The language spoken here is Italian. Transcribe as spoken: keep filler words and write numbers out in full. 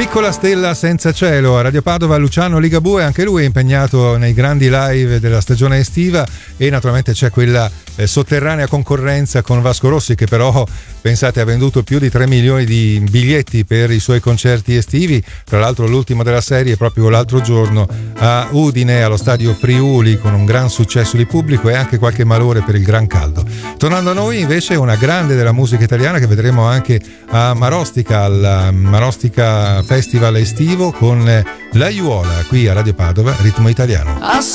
Piccola stella senza cielo, a Radio Padova Luciano Ligabue, anche lui è impegnato nei grandi live della stagione estiva e naturalmente c'è quella eh, sotterranea concorrenza con Vasco Rossi, che però pensate ha venduto più di tre milioni di biglietti per i suoi concerti estivi. Tra l'altro l'ultimo della serie proprio l'altro giorno a Udine allo stadio Friuli con un gran successo di pubblico e anche qualche malore per il gran caldo. Tornando a noi invece una grande della musica italiana che vedremo anche a Marostica, al Marostica Festival estivo con l'Aiuola qui a Radio Padova, Ritmo Italiano.